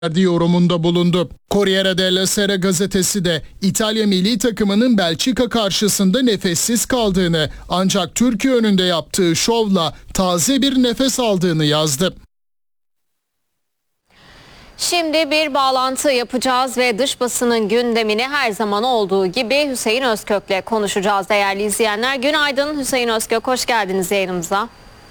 verdiği yorumunda bulundu. Corriere della Sera gazetesi de İtalya milli takımının Belçika karşısında nefessiz kaldığını ancak Türkiye önünde yaptığı şovla taze bir nefes aldığını yazdı. Şimdi bir bağlantı yapacağız ve dış basının gündemini her zaman olduğu gibi Hüseyin Özkök'le konuşacağız değerli izleyenler. Günaydın Hüseyin Özkök, hoş geldiniz yayınımıza.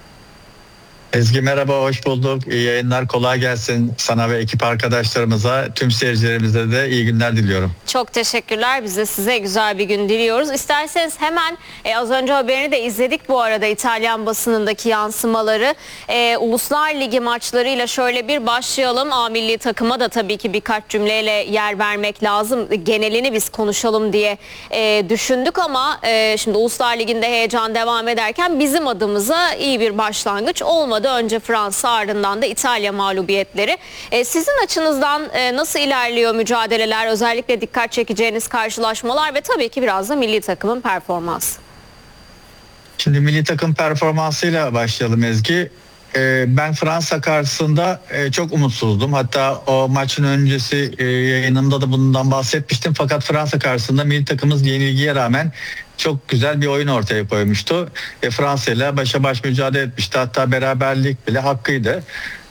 Ezgi merhaba, hoş bulduk. İyi yayınlar, kolay gelsin sana ve ekip arkadaşlarımıza, tüm seyircilerimize de iyi günler diliyorum. Çok teşekkürler. Biz de size güzel bir gün diliyoruz. İsterseniz hemen az önce haberini de izledik bu arada İtalyan basınındaki yansımaları. Uluslar Ligi maçlarıyla şöyle bir başlayalım. A milli takıma da tabii ki birkaç cümleyle yer vermek lazım. Genelini biz konuşalım diye düşündük ama şimdi Uluslar Ligi'nde heyecan devam ederken bizim adımıza iyi bir başlangıç olmadı. Önce Fransa, ardından da İtalya mağlubiyetleri. Sizin açınızdan nasıl ilerliyor mücadeleler? Özellikle dikkat çekeceğiniz karşılaşmalar ve tabii ki biraz da milli takımın performansı. Şimdi milli takım performansıyla başlayalım Ezgi. Ben Fransa karşısında çok umutsuzdum. Hatta o maçın öncesi yayınımda da bundan bahsetmiştim. Fakat Fransa karşısında milli takımımız yenilgiye rağmen çok güzel bir oyun ortaya koymuştu. Fransa ile başa baş mücadele etmişti. Hatta beraberlik bile hakkıydı.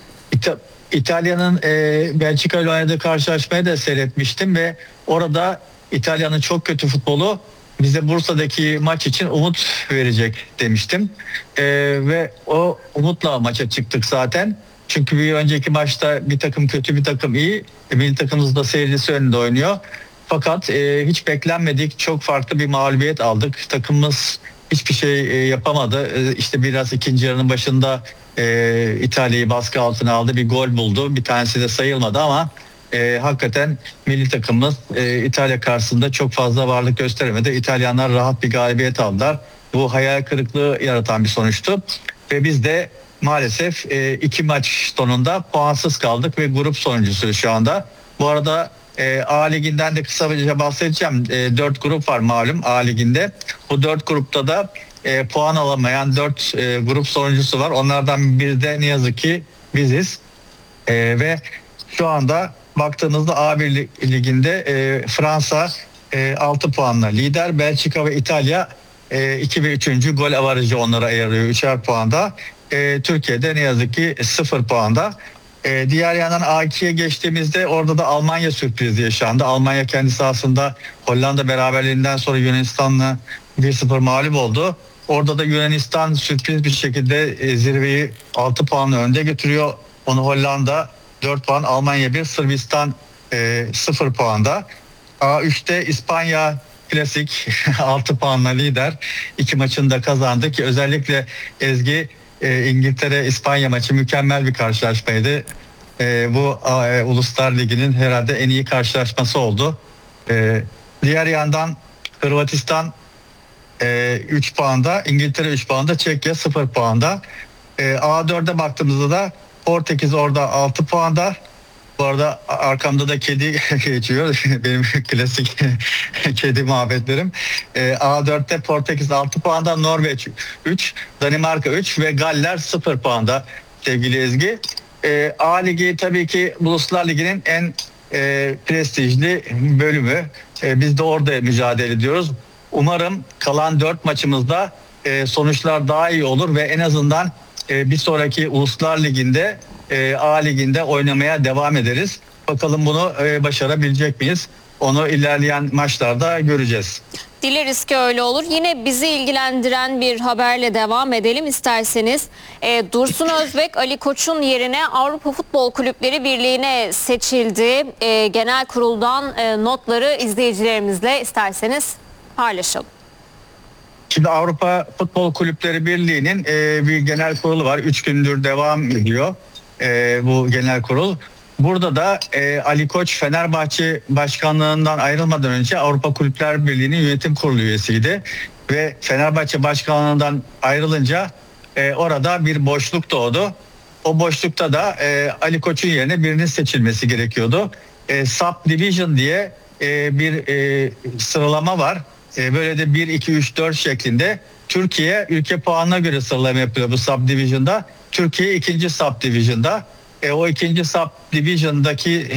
İtalya'nın Belçika ile oynadığı karşılaşmayı da seyretmiştim ve orada İtalya'nın çok kötü futbolu bize Bursa'daki maç için umut verecek demiştim. Ve o umutla maça çıktık zaten. Çünkü bir önceki maçta bir takım kötü, bir takım iyi. Milli takımımız da seyircisi önünde oynuyor. Fakat hiç beklenmedik çok farklı bir mağlubiyet aldık. Takımımız hiçbir şey yapamadı. İşte biraz ikinci yarının başında İtalya'yı baskı altına aldı. Bir gol buldu. Bir tanesi de sayılmadı ama hakikaten milli takımımız İtalya karşısında çok fazla varlık gösteremedi. İtalyanlar rahat bir galibiyet aldılar. Bu hayal kırıklığı yaratan bir sonuçtu. Ve biz de maalesef iki maç sonunda puansız kaldık ve grup sonuncusu şu anda. Bu arada A Ligi'nden de kısaca bahsedeceğim. 4 grup var malum A Ligi'nde. Bu 4 grupta da puan alamayan 4 grup sonuncusu var. Onlardan biri de ne yazık ki biziz. Ve şu anda baktığımızda A1 Ligi'nde Fransa 6 puanla lider. Belçika ve İtalya 2 ve 3. gol avarajı onlara ayırıyor 3'er puanda. Türkiye'de ne yazık ki 0 puanda. Diğer yandan A2'ye geçtiğimizde orada da Almanya sürprizi yaşandı. Almanya kendi sahasında Hollanda beraberliğinden sonra Yunanistan'la 1-0 mağlup oldu. Orada da Yunanistan sürpriz bir şekilde zirveyi 6 puanla önde götürüyor. Onu Hollanda 4 puan, Almanya 1, Sırbistan 0 puanda. A3'te İspanya klasik 6 puanla lider. 2 maçını da kazandı ki özellikle Ezgi İngiltere-İspanya maçı mükemmel bir karşılaşmaydı. Bu Uluslar Ligi'nin herhalde en iyi karşılaşması oldu. Diğer yandan Hırvatistan 3 puanda, İngiltere 3 puanda, Çekya 0 puanda. A4'e baktığımızda da Portekiz orada 6 puanda. Bu arada arkamda da kedi geçiyor. Benim klasik kedi muhabbetlerim. A4'te Portekiz 6 puanda, Norveç 3, Danimarka 3 ve Galler 0 puanda sevgili Ezgi. A Ligi tabii ki Uluslar Ligi'nin en prestijli bölümü. Biz de orada mücadele ediyoruz. Umarım kalan 4 maçımızda sonuçlar daha iyi olur ve en azından bir sonraki Uluslar Ligi'nde A Ligi'nde oynamaya devam ederiz. Bakalım bunu başarabilecek miyiz? Onu ilerleyen maçlarda göreceğiz. Dileriz ki öyle olur. Yine bizi ilgilendiren bir haberle devam edelim isterseniz. Dursun Özbek, Ali Koç'un yerine Avrupa Futbol Kulüpleri Birliği'ne seçildi. Genel kuruldan notları izleyicilerimizle isterseniz paylaşalım. Şimdi Avrupa Futbol Kulüpleri Birliği'nin bir genel kurulu var. 3 gündür devam ediyor bu genel kurul. Burada da Ali Koç Fenerbahçe başkanlığından ayrılmadan önce Avrupa Kulüpler Birliği'nin yönetim kurulu üyesiydi. Ve Fenerbahçe başkanlığından ayrılınca orada bir boşluk doğdu. O boşlukta da Ali Koç'un yerine birinin seçilmesi gerekiyordu. Subdivision diye bir sıralama var. Böyle de 1, 2, 3, 4 şeklinde Türkiye ülke puanına göre sıralama yapıyor bu subdivision'da. Türkiye ikinci subdivision'da. O ikinci subdivision'daki